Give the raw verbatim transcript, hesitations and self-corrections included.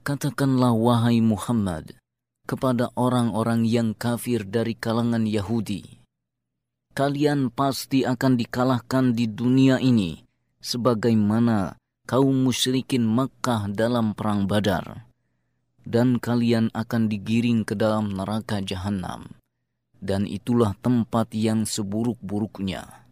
Katakanlah wahai Muhammad kepada orang-orang yang kafir dari kalangan Yahudi, kalian pasti akan dikalahkan di dunia ini sebagaimana kaum musyrikin Makkah dalam perang Badar, dan kalian akan digiring ke dalam neraka Jahannam, dan itulah tempat yang seburuk-buruknya.